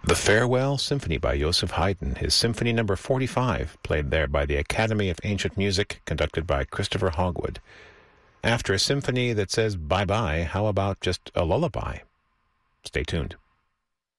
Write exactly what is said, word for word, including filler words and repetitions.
The Farewell Symphony by Joseph Haydn, his Symphony number forty-five, played there by the Academy of Ancient Music, conducted by Christopher Hogwood. After a symphony that says bye-bye, how about just a lullaby? Stay tuned.